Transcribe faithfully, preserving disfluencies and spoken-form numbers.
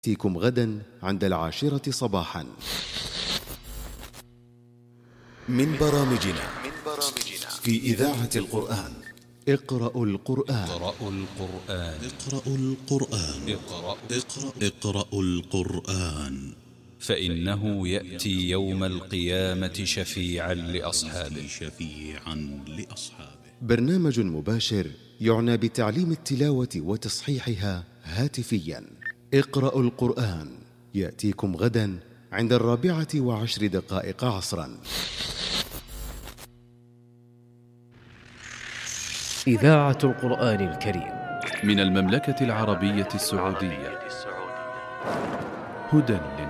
يأتيكم غدا عند العاشرة صباحا من برامجنا في إذاعة القرآن. اقرأوا القرآن. اقرأوا القرآن. اقرأوا القرآن. اقرأ اقرأ اقرأوا القرآن فإنه يأتي يوم القيامة شفيعا لأصحابه. شفيعا لأصحابه. برنامج مباشر يعنى بتعليم التلاوة وتصحيحها هاتفيا. اقرأوا القرآن يأتيكم غدا عند الرابعة وعشر دقائق عصرا. إذاعة القرآن الكريم من المملكة العربية السعودية. هدى